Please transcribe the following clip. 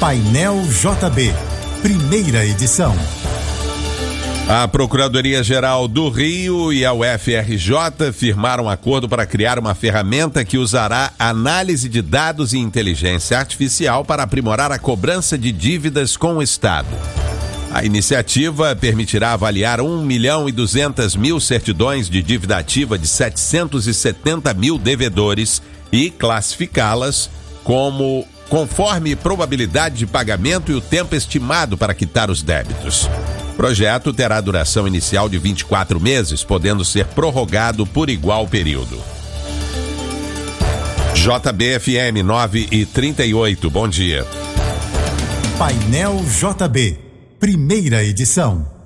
Painel JB, primeira edição. A Procuradoria-Geral do Rio e a UFRJ firmaram um acordo para criar uma ferramenta que usará análise de dados e inteligência artificial para aprimorar a cobrança de dívidas com o Estado. A iniciativa permitirá avaliar 1.200.000 certidões de dívida ativa de 770 mil devedores e classificá-las conforme probabilidade de pagamento e o tempo estimado para quitar os débitos. O projeto terá duração inicial de 24 meses, podendo ser prorrogado por igual período. JBFM 9:38, bom dia. Painel JB, primeira edição.